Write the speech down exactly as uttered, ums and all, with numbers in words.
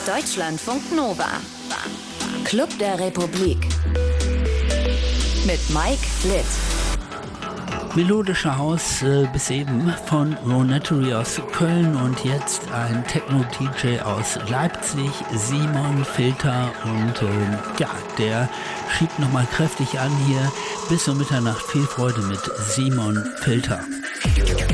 Deutschlandfunk Nova. Club der Republik. Mit Mike Litt. Melodischer Haus äh, bis eben von Ronatory aus Köln und jetzt ein Techno-D J aus Leipzig, Simon Filter, und äh, ja, der schiebt nochmal kräftig an hier bis um Mitternacht. Viel Freude mit Simon Filter.